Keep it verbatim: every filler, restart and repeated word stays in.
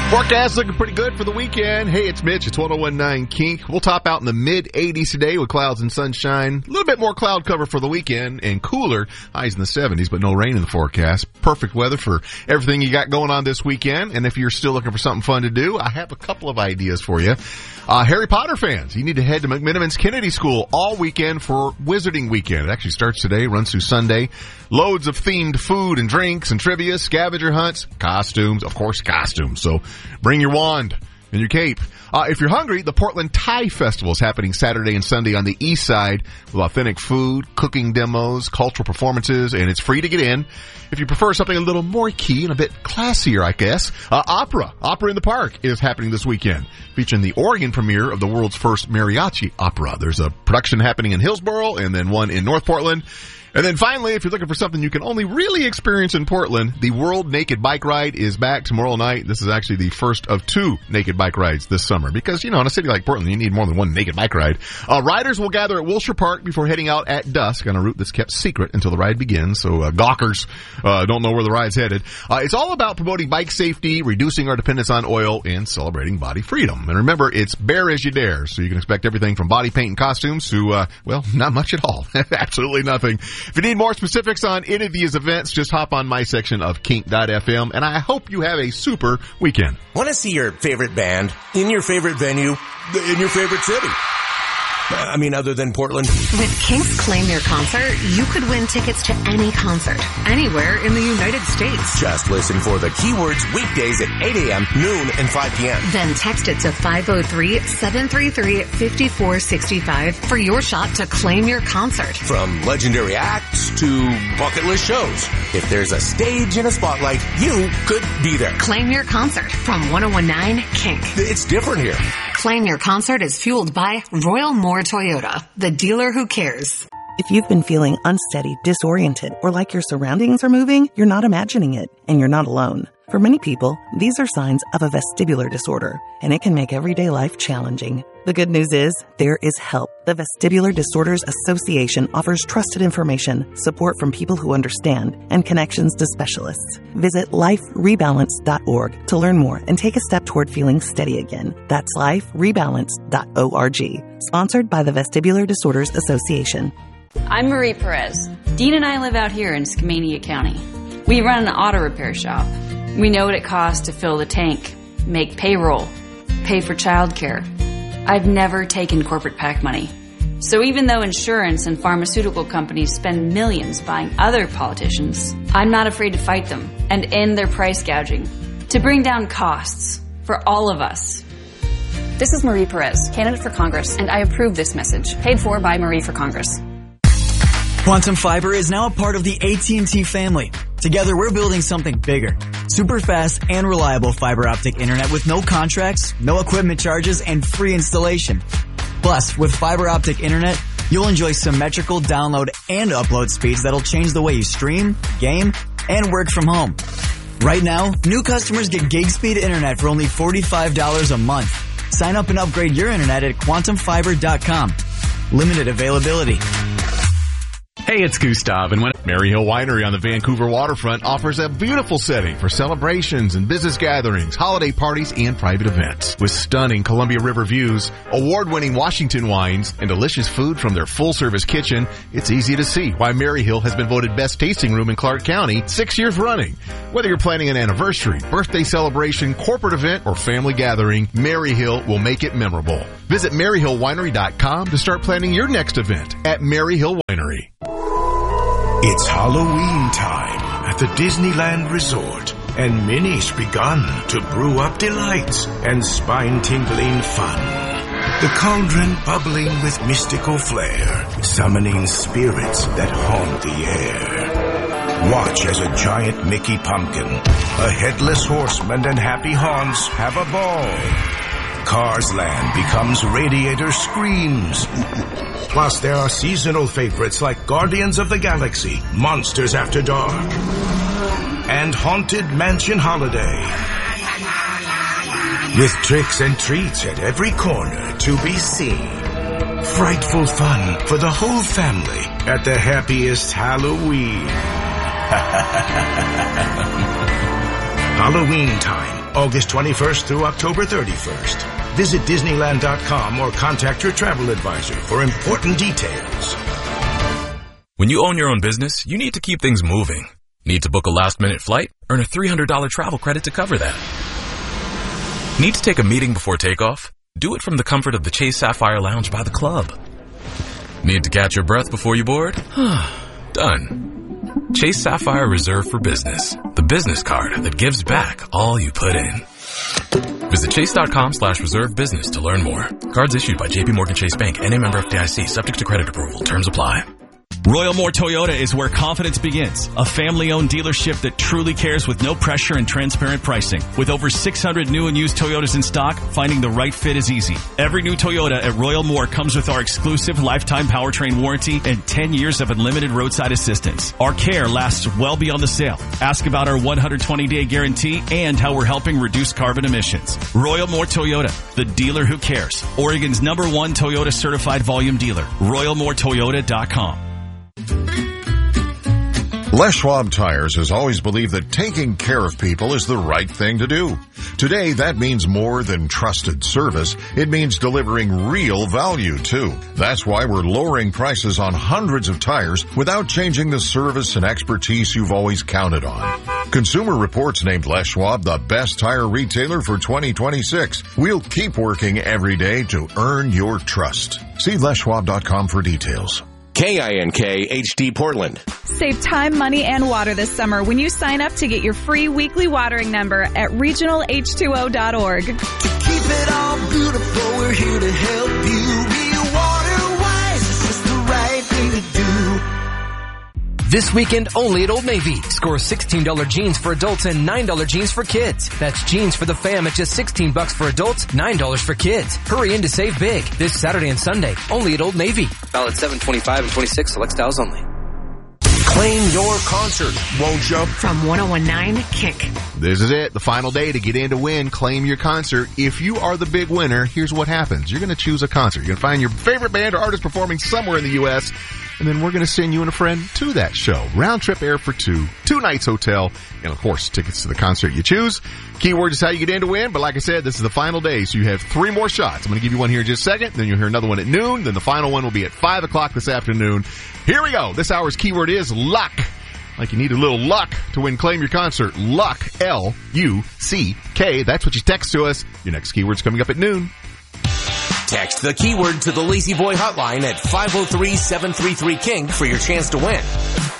Forecast looking pretty good for the weekend. Hey, it's Mitch. It's one oh one point nine Kink. We'll top out in the mid eighties today with clouds and sunshine. A little bit more cloud cover for the weekend and cooler. Highs in the seventies, but no rain in the forecast. Perfect weather for everything you got going on this weekend. And if you're still looking for something fun to do, I have a couple of ideas for you. Uh, Harry Potter fans, you need to head to McMenamins Kennedy School all weekend for Wizarding Weekend. It actually starts today, runs through Sunday. Loads of themed food and drinks and trivia, scavenger hunts, costumes, of course, costumes. So bring your wand and your cape. Uh, if you're hungry, the Portland Thai Festival is happening Saturday and Sunday on the east side with authentic food, cooking demos, cultural performances, and it's free to get in. If you prefer something a little more key and a bit classier, I guess, uh, opera, Opera in the Park is happening this weekend, featuring the Oregon premiere of the world's first mariachi opera. There's a production happening in Hillsboro and then one in North Portland. And then finally, if you're looking for something you can only really experience in Portland, the World Naked Bike Ride is back tomorrow night. This is actually the first of two naked bike rides this summer because, you know, in a city like Portland, you need more than one naked bike ride. Uh, riders will gather at Wilshire Park before heading out at dusk on a route that's kept secret until the ride begins, so uh, gawkers uh, don't know where the ride's headed. Uh, it's all about promoting bike safety, reducing our dependence on oil, and celebrating body freedom. And remember, it's Bear As You Dare, so you can expect everything from body paint and costumes to, uh, well, not much at all. Absolutely nothing. If you need more specifics on any of these events, just hop on my section of kink dot f m, and I hope you have a super weekend. Want to see your favorite band in your favorite venue in your favorite city? I mean, other than Portland. With Kink's Claim Your Concert, you could win tickets to any concert, anywhere in the United States. Just listen for the keywords weekdays at eight a.m., noon, and five p.m. Then text it to five oh three, seven three three, five four six five for your shot to claim your concert. From legendary acts to bucket list shows, if there's a stage and a spotlight, you could be there. Claim Your Concert from one oh one point nine Kink. It's different here. Claim Your Concert is fueled by Royal Moore Toyota, the dealer who cares. If you've been feeling unsteady, disoriented, or like your surroundings are moving, you're not imagining it, and you're not alone. For many people, these are signs of a vestibular disorder, and it can make everyday life challenging. The good news is, there is help. The Vestibular Disorders Association offers trusted information, support from people who understand, and connections to specialists. Visit life rebalance dot org to learn more and take a step toward feeling steady again. That's life rebalance dot org. Sponsored by the Vestibular Disorders Association. I'm Marie Perez. Dean and I live out here in Skamania County. We run an auto repair shop. We know what it costs to fill the tank, make payroll, pay for childcare. I've never taken corporate PAC money. So even though insurance and pharmaceutical companies spend millions buying other politicians, I'm not afraid to fight them and end their price gouging to bring down costs for all of us. This is Marie Perez, candidate for Congress, and I approve this message, paid for by Marie for Congress. Quantum Fiber is now a part of the A T and T family. Together, we're building something bigger. Super fast and reliable fiber optic internet with no contracts, no equipment charges, and free installation. Plus, with fiber optic internet, you'll enjoy symmetrical download and upload speeds that'll change the way you stream, game, and work from home. Right now, new customers get gig speed internet for only forty-five dollars a month. Sign up and upgrade your internet at quantum fiber dot com. Limited availability. Hey, it's Gustav, and when Maryhill Winery on the Vancouver waterfront offers a beautiful setting for celebrations and business gatherings, holiday parties, and private events. With stunning Columbia River views, award-winning Washington wines, and delicious food from their full-service kitchen, it's easy to see why Maryhill has been voted best tasting room in Clark County six years running. Whether you're planning an anniversary, birthday celebration, corporate event, or family gathering, Maryhill will make it memorable. Visit Maryhill Winery dot com to start planning your next event at Maryhill Winery. It's Halloween time at the Disneyland Resort, and Minnie's begun to brew up delights and spine-tingling fun. The cauldron bubbling with mystical flair, summoning spirits that haunt the air. Watch as a giant Mickey pumpkin, a headless horseman, and Happy Haunts have a ball. Cars Land becomes Radiator Screams. Plus, there are seasonal favorites like Guardians of the Galaxy, Monsters After Dark, and Haunted Mansion Holiday. With tricks and treats at every corner to be seen. Frightful fun for the whole family at the happiest Halloween. Halloween time August twenty-first through October thirty-first. Visit Disneyland dot com or contact your travel advisor for important details. When you own your own business, you need to keep things moving. Need to book a last-minute flight? Earn a three hundred dollars travel credit to cover that. Need to take a meeting before takeoff? Do it from the comfort of the Chase Sapphire Lounge by the club. Need to catch your breath before you board? Done. Chase Sapphire Reserve for Business, the business card that gives back all you put in. Visit chase.com slash reserve business to learn more. Cards issued by J P Morgan Chase Bank, N A member F D I C, subject to credit approval. Terms apply. Royal Moore Toyota is where confidence begins. A family-owned dealership that truly cares with no pressure and transparent pricing. With over six hundred new and used Toyotas in stock, finding the right fit is easy. Every new Toyota at Royal Moore comes with our exclusive lifetime powertrain warranty and ten years of unlimited roadside assistance. Our care lasts well beyond the sale. Ask about our one hundred twenty day guarantee and how we're helping reduce carbon emissions. Royal Moore Toyota, the dealer who cares. Oregon's number one Toyota certified volume dealer. royal moore toyota dot com. Les Schwab Tires has always believed that taking care of people is the right thing to do. Today, that means more than trusted service. It means delivering real value, too. That's why we're lowering prices on hundreds of tires without changing the service and expertise you've always counted on. Consumer Reports named Les Schwab the best tire retailer for twenty twenty-six. We'll keep working every day to earn your trust. See les schwab dot com for details. K I N K H D Portland. Save time, money, and water this summer when you sign up to get your free weekly watering number at regional H two O dot org. To keep it all beautiful, we're here to help you. Be water wise, it's just the right thing to do. This weekend only at Old Navy. Score sixteen dollars jeans for adults and nine dollars jeans for kids. That's jeans for the fam at just sixteen bucks for adults, nine dollars for kids. Hurry in to save big. This Saturday and Sunday, only at Old Navy. Valid seven twenty-five and twenty-six, select styles only. Claim your concert, won't you? From ten nineteen Kick. This is it. The final day to get in to win. Claim your concert. If you are the big winner, here's what happens. You're going to choose a concert. You're going to find your favorite band or artist performing somewhere in the U S, and then we're going to send you and a friend to that show. Round trip air for two, two nights hotel, and of course, tickets to the concert you choose. Keyword is how you get in to win, but like I said, this is the final day, so you have three more shots. I'm going to give you one here in just a second, then you'll hear another one at noon, then the final one will be at five o'clock this afternoon. Here we go. This hour's keyword is luck. Like you need a little luck to win Claim Your Concert. Luck, L U C K. That's what you text to us. Your next keyword's coming up at noon. Text the keyword to the Lazy Boy hotline at five oh three, seven three three, K I N G for your chance to win.